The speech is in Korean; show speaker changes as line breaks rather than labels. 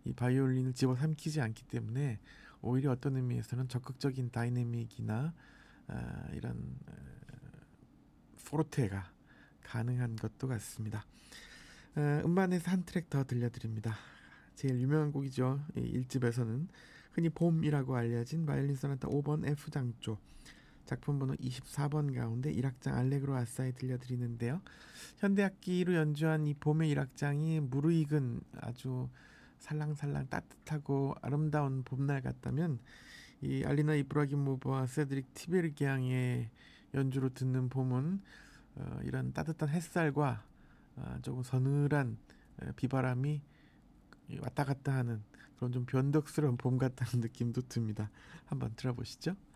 이 바이올린을 집어삼키지 않기 때문에 오히려 어떤 의미에서는 적극적인 다이내믹이나 이런 포르테가 가능한 것도 같습니다. 음반에서 한 트랙 더 들려드립니다. 제일 유명한 곡이죠. 이 1집에서는 흔히 봄이라고 알려진 바이올린 소나타 5번 F장조 작품 번호 24번 가운데 1악장 알레그로 아싸에 들려드리는데요. 현대악기로 연주한 이 봄의 1악장이 무르익은 아주 살랑살랑 따뜻하고 아름다운 봄날 같다면 이 알리나 이브라기모브와 세드릭 티베르기앙의 연주로 듣는 봄은 이런 따뜻한 햇살과 조금 서늘한 비바람이 왔다 갔다 하는 그런 좀 변덕스러운 봄 같다는 느낌도 듭니다. 한번 들어보시죠.